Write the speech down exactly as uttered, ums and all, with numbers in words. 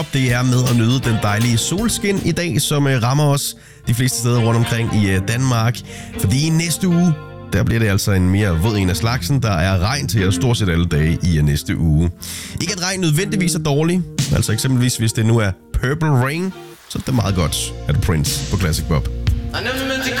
Det er med at nyde den dejlige solskin i dag, som rammer os de fleste steder rundt omkring i Danmark. Fordi i næste uge, der bliver det altså en mere våd en af slagsen. Der er regn til jer stort set alle dage i næste uge. Ikke at regn nødvendigvis er dårlig. Altså eksempelvis hvis det nu er Purple Rain, så er det meget godt at Prince på Classic Bob.